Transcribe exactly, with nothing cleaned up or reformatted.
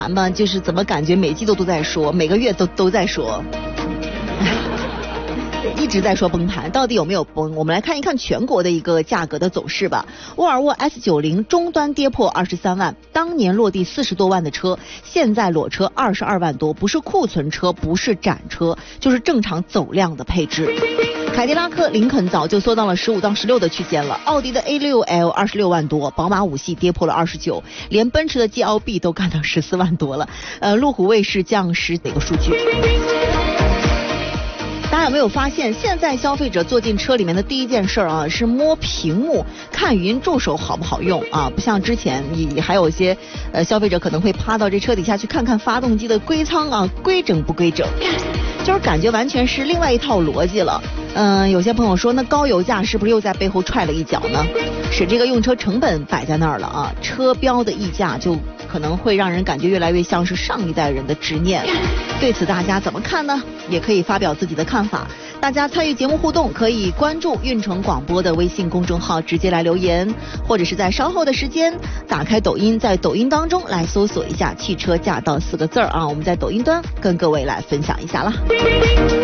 嘛，就是怎么感觉每季度都在说，每个月都都在说。一直在说崩盘，到底有没有崩？我们来看一看全国的一个价格的走势吧。沃尔沃 S 九十 终端跌破二十三万，当年落地四十多万的车，现在裸车二十二万多，不是库存车，不是展车，就是正常走量的配置。凯迪拉克、林肯早就缩到了十五到十六的区间了，奥迪的 A 六 L 二十六万多，宝马五系跌破了二十九，连奔驰的 G L B 都干到十四万多了。呃，路虎卫士降十的一个数据。大家有没有发现，现在消费者坐进车里面的第一件事啊，是摸屏幕，看语音助手好不好用啊？不像之前，你还有一些呃消费者可能会趴到这车底下去看看发动机的归仓啊，规整不规整，就是感觉完全是另外一套逻辑了。嗯、呃，有些朋友说，那高油价是不是又在背后踹了一脚呢？使这个用车成本摆在那儿了啊，车标的溢价就可能会让人感觉越来越像是上一代人的执念。对此大家怎么看呢？也可以发表自己的看法。大家参与节目互动，可以关注运城广播的微信公众号直接来留言，或者是在稍后的时间打开抖音，在抖音当中来搜索一下汽车驾到四个字儿啊，我们在抖音端跟各位来分享一下啦。